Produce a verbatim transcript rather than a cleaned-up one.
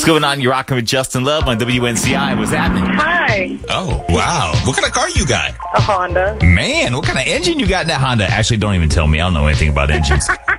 What's going on? You're rocking with Justin Love on W N C I. What's happening? Hi. Oh, wow. What kind of car you got? A Honda. Man, what kind of engine you got in that Honda? Actually, don't even tell me. I don't know anything about engines.